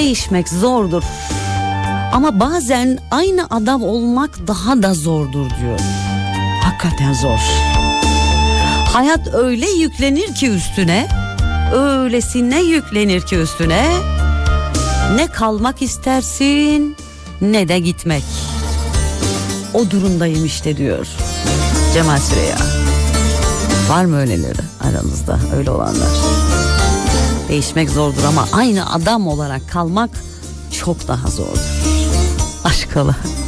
Değişmek zordur. Ama bazen aynı adam olmak daha da zordur diyor. Hakikaten zor. Hayat öyle yüklenir ki üstüne, öylesine yüklenir ki üstüne, ne kalmak istersin ne de gitmek. O durumdayım işte diyor Cemal Süreya. Var mı öyleleri aranızda, öyle olanlar? Değişmek zordur ama aynı adam olarak kalmak çok daha zordur. Aşk ola.